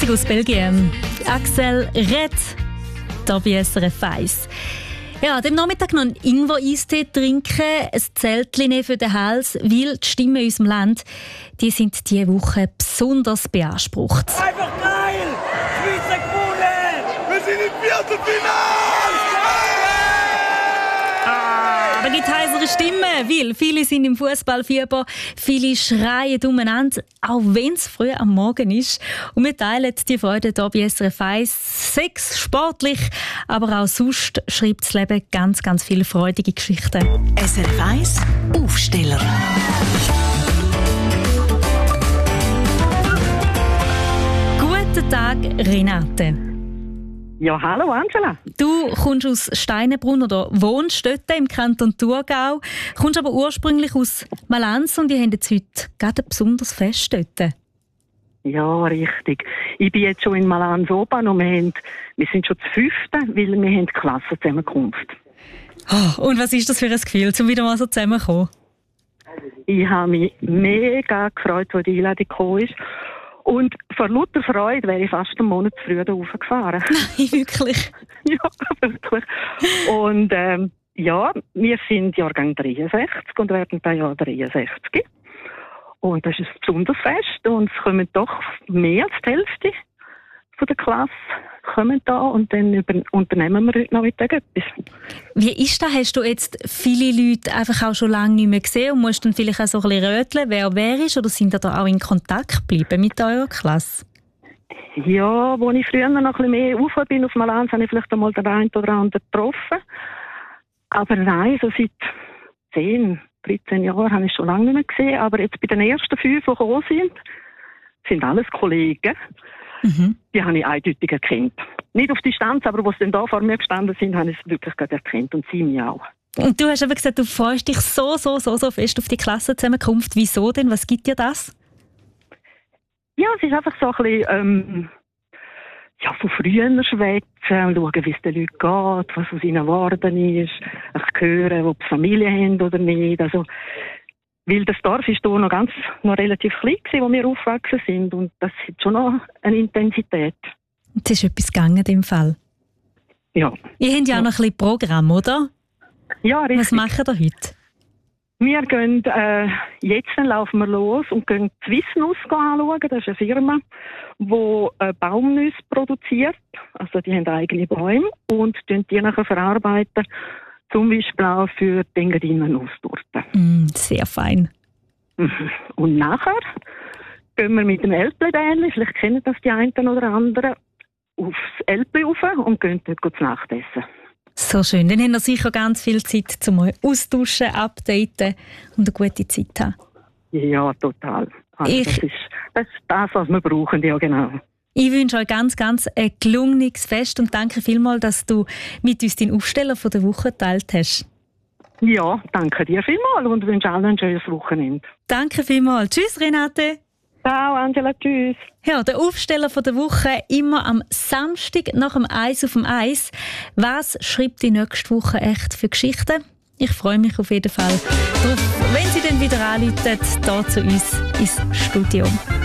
Musik aus Belgien. Axel Red, hier bei SRF 1. Ja, am Nachmittag noch einen Ingwer-Eistee trinken, ein Zeltchen für den Hals, weil die Stimmen in unserem Land, die sind diese Woche besonders beansprucht. Einfach geil! Schweiz hat gewonnen! Wir sind im Viertelfinale! Aber es gibt heisere Stimmen, weil viele sind im Fußballfieber, viele schreien umeinander, auch wenn es früh am Morgen ist. Und wir teilen die Freude hier bei SRF 1. Sex, sportlich, aber auch sonst schreibt das Leben ganz, ganz viele freudige Geschichten. SRF 1 Aufsteller. Guten Tag, Renate. Ja, hallo Angela. Du kommst aus Steinenbrunn oder wohnst dort im Kanton Thurgau, kommst aber ursprünglich aus Malanz und ihr habt jetzt heute gerade ein besonderes Fest dort. Ja, richtig. Ich bin jetzt schon in Malanz oben und wir sind schon das 5., weil wir haben Klassenzusammenkunft. Oh, und was ist das für ein Gefühl, um wieder mal so zusammenzukommen? Ich habe mich mega gefreut, als die Einladung gekommen ist. Und vor lauter Freude wäre ich fast einen Monat früher raufgefahren. Nein, wirklich? Ja, wirklich. Und ja, wir sind Jahrgang 63 und werden bei Jahr 63. Und das ist ein besonderes Fest und es kommen doch mehr als die Hälfte von der Klasse kommen da und dann unternehmen wir heute Nachmittag etwas. Wie ist das? Hast du jetzt viele Leute einfach auch schon lange nicht mehr gesehen und musst dann vielleicht auch so ein bisschen röteln, wer ist? Oder sind ihr da auch in Kontakt geblieben mit eurer Klasse? Ja, als ich früher noch ein bisschen mehr rauf bin auf Malanz, habe ich vielleicht einmal den einen oder anderen getroffen. Aber nein, so seit 10, 13 Jahren habe ich schon lange nicht mehr gesehen. Aber jetzt bei den ersten 5, die gekommen sind alles Kollegen. Mhm. Die habe ich eindeutig erkannt. Nicht auf Distanz, aber als sie dann da vor mir gestanden sind, habe ich es wirklich gerade erkannt. Und sie mich auch. Und du hast eben gesagt, du freust dich so fest auf die Klassenzusammenkunft. Wieso denn? Was gibt dir das? Ja, es ist einfach so ein bisschen, von früher schwätzen und schauen, wie es den Leuten geht, was aus ihnen geworden ist. Ich höre, ob sie Familie haben oder nicht. Also, weil das Dorf ist hier noch relativ klein gewesen, wo wir aufgewachsen sind. Und das hat schon noch eine Intensität. Es ist etwas gegangen in dem Fall. Ja. Ihr habt ja auch noch ein bisschen Programm, oder? Ja, richtig. Was macht ihr heute? Wir gehen, jetzt laufen wir los und gehen die Swissnuss anschauen. Das ist eine Firma, die Baumnüsse produziert. Also die haben eigene Bäume und die nachher verarbeiten. Zum Beispiel auch für die Engadiner Nusstorte. Sehr fein. Und nachher gehen wir mit dem Elbli-Bähnchen, vielleicht kennen das die einen oder anderen, aufs Elbli rauf und gehen dort zu Nacht essen. So schön. Dann haben wir sicher ganz viel Zeit, um euch austauschen, updaten und eine gute Zeit haben. Ja, total. Also das ist das, was wir brauchen, ja genau. Ich wünsche euch ganz, ganz ein gelungenes Fest und danke vielmals, dass du mit uns den Aufsteller von der Woche geteilt hast. Ja, danke dir vielmals und wünsche allen ein schönes Wochenende. Danke vielmals. Tschüss, Renate. Ciao, Angela. Tschüss. Ja, der Aufsteller von der Woche immer am Samstag nach dem Eis auf dem Eis. Was schreibt die nächste Woche echt für Geschichten? Ich freue mich auf jeden Fall drauf, wenn Sie dann wieder anrufen, hier zu uns ins Studio.